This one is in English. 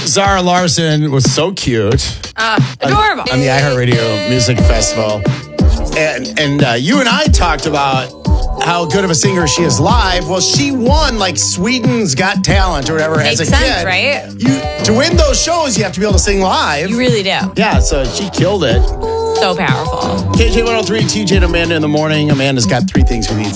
Zara Larson was so cute. Adorable. On the iHeartRadio Music Festival. And you and I talked about how good of a singer she is live. Well, she won like Sweden's Got Talent or whatever as a Makes sense, kid. right? To win those shows, you have to be able to sing live. You really do. Yeah, so she killed it. So powerful. KJ 103, TJ and Amanda in the morning. Amanda's got 3 things we need